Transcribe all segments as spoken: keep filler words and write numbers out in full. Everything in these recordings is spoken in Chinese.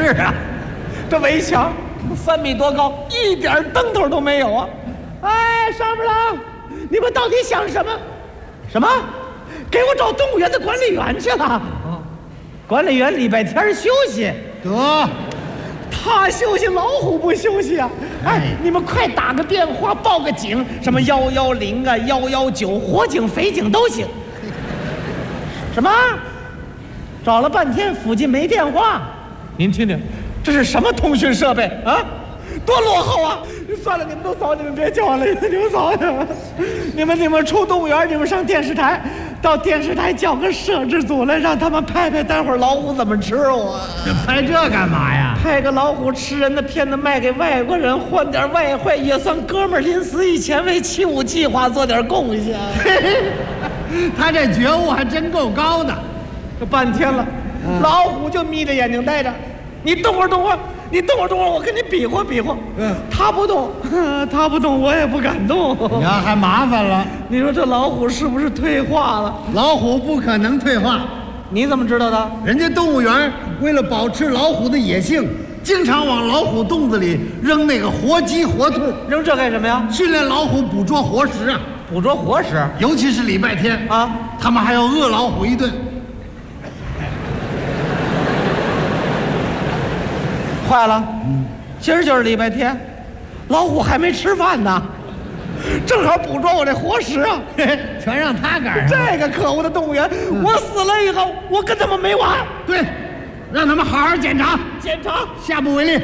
是啊， 这围墙三米多高，一点灯头都没有啊！哎，上面了，你们到底想什么？什么？给我找动物园的管理员去了。哦，管理员礼拜天休息。 得， 他休息，老虎不休息啊！哎，你们快打个电话报个警，什么幺幺零啊、幺幺九，火警、匪警都行。什么？找了半天，附近没电话。您听听，这是什么通讯设备啊？多落后啊！算了，你们都走，你们别叫我了，你们走去。你们你们出动物园，你们上电视台，到电视台叫个摄制组来，让他们拍拍待会儿老虎怎么吃我。 拍这干嘛呀？ 拍个老虎吃人的片子卖给外国人，换点外汇，也算哥们儿临死以前为七五计划做点贡献。 他这觉悟还真够高的。 这半天了，嗯、老虎就眯着眼睛待着。你动会儿动会儿，你动会儿动会儿，我跟你比划比划。嗯，他不动，他不动，我也不敢动。 你要还麻烦了。 你说这老虎是不是退化了？ 老虎不可能退化。 你怎么知道的？ 人家动物园为了保持老虎的野性，经常往老虎洞子里扔那个活鸡活兔。 扔这干什么呀？ 训练老虎捕捉活食啊！ 捕捉活食， 尤其是礼拜天啊，他们还要饿老虎一顿。 坏了，嗯，今儿就是礼拜天，老虎还没吃饭呢，正好捕捉我这活食啊， 全让他赶上。这个可恶的动物园，嗯、我死了以后，我跟他们没完。 对，让他们好好检查， 检查， 下不为例。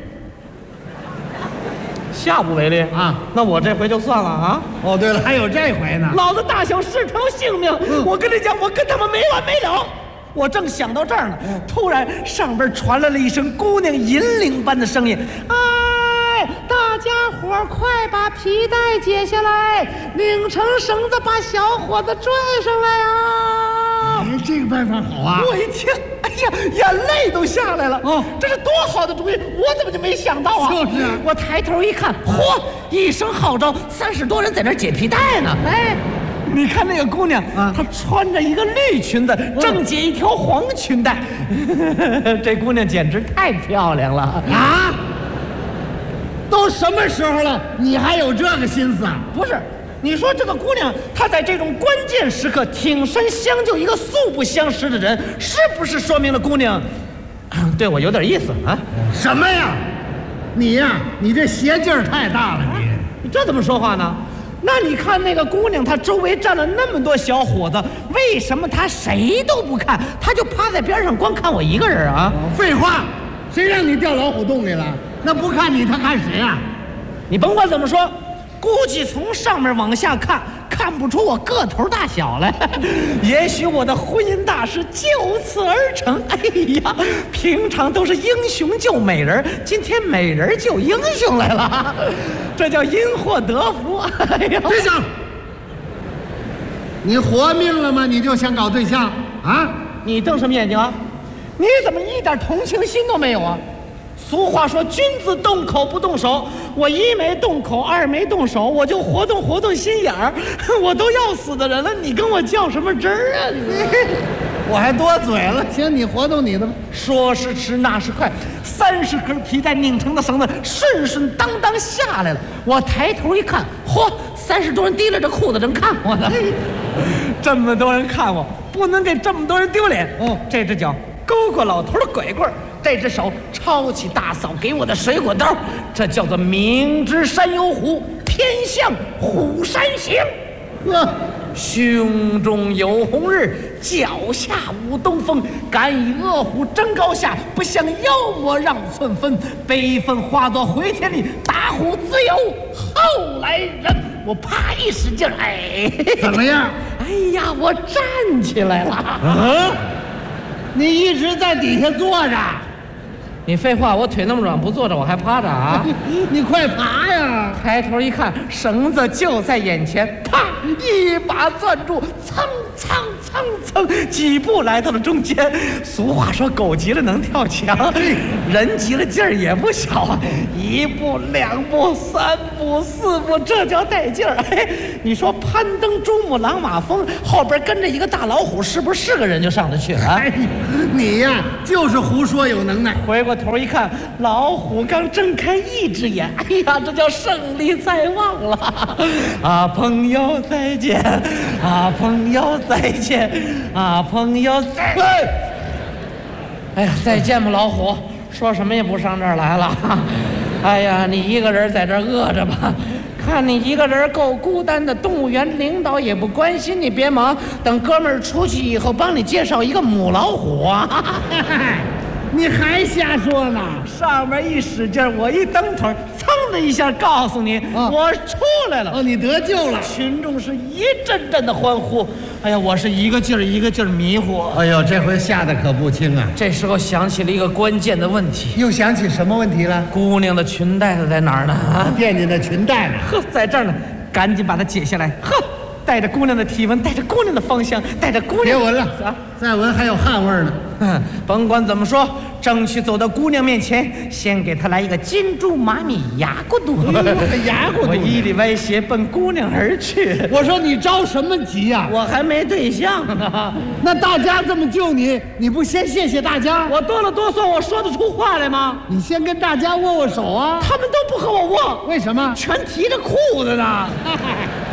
下不为例啊？那我这回就算了啊。 哦，对了，还有这回呢。 老子大小是条性命，嗯、我跟你讲，我跟他们没完没了。我正想到这儿呢，嗯、突然上边传来了一声姑娘银铃般的声音：“哎，大家伙儿快把皮带解下来，拧成绳子，把小伙子拽上来啊！” 哎，这个办法好啊！ 我一听，哎呀，眼泪都下来了。哦，这是多好的主意，我怎么就没想到啊？ 就是啊！ 我抬头一看，嚯，一声号召，三十多人在那儿解皮带呢。哎。你看那个姑娘啊，她穿着一个绿裙子，正解一条黄裙带，这姑娘简直太漂亮了啊！都什么时候了，你还有这个心思啊？ 不是，你说这个姑娘，她在这种关键时刻挺身相救一个素不相识的人，是不是说明了姑娘对我有点意思啊？ 什么呀？你呀，你这邪劲儿太大了，你你这怎么说话呢？那你看那个姑娘，她周围站了那么多小伙子，为什么她谁都不看，她就趴在边上光看我一个人啊？ 废话，谁让你掉老虎洞里了？那不看你，他看谁啊？ 你甭管怎么说，估计从上面往下看，看不出我个头大小来。也许我的婚姻大事就此而成。哎呀，平常都是英雄救美人，今天美人救英雄来了，这叫因祸得福。哎呀， 别想，你活命了吗？你就想搞对象啊？ 你瞪什么眼睛啊？你怎么一点同情心都没有啊？俗话说君子动口不动手，我一没动口，二没动手，我就活动活动心眼儿。我都要死的人了，你跟我较什么真儿啊？ 我还多嘴了，行，你活动你的吧。 说是迟，那是快，三十根皮带拧成的绳子顺顺当当下来了。我抬头一看，嚯，三十多人提着这裤子正看我呢。这么多人看我，不能给这么多人丢脸。哦，这只脚勾过老头的拐棍，这只手抄起大嫂给我的水果刀，这叫做明知山有虎，偏向虎山行。呵，胸中有红日，脚下无东风。敢与恶虎争高下，不向妖魔让寸分。悲愤化作回天力，打虎自有后来人。我啪一使劲，哎， 怎么样？ 哎呀，我站起来了。 啊！你一直在底下坐着。 你废话，我腿那么软，不坐着我还趴着啊！ 你快爬呀！ 抬头一看，绳子就在眼前，啪，一把攥住，蹭蹭蹭蹭，几步来到了中间。俗话说，狗急了能跳墙，人急了劲儿也不小啊！一步、两步、三步、四步，这叫带劲儿。哎，你说攀登珠穆朗玛峰，后边跟着一个大老虎，是不是是个人就上得去了？哎， 你呀，就是胡说有能耐。 回过过头一看，老虎刚睁开一只眼，哎呀，这叫胜利在望了！啊，朋友再见！啊，朋友再见！啊，朋友再……哎呀，再见吧，老虎！说什么也不上这儿来了。哎呀，你一个人在这儿饿着吧。看你一个人够孤单的，动物园领导也不关心你，别忙，等哥们儿出去以后，帮你介绍一个母老虎啊！ 你还瞎说呢？ 上面一使劲，我一蹬腿，噌的一下，告诉你， 啊、 我出来了！ 哦，你得救了！ 群众是一阵阵的欢呼。哎呀，我是一个劲儿一个劲儿迷糊。 哎呦，这回吓得可不轻啊！ 这时候想起了一个关键的问题， 又想起什么问题了？ 姑娘的裙带子在哪儿呢？啊， 惦记那裙带呢？ 呵，在这儿呢，赶紧把它解下来。呵。带着姑娘的体温，带着姑娘的芳香，带着姑娘…… 别闻了啊！ 再闻还有汗味呢。 嗯，甭管怎么说，争取走到姑娘面前，先给她来一个金猪马米牙骨肚。 牙骨肚！ 我一里歪斜奔姑娘而去。 我说你着什么急呀、啊？ 我还没对象呢。 那大家这么救你，你不先谢谢大家？ 我哆了哆嗦，我说得出话来吗？ 你先跟大家握握手啊！ 他们都不和我握， 为什么？ 全提着裤子呢。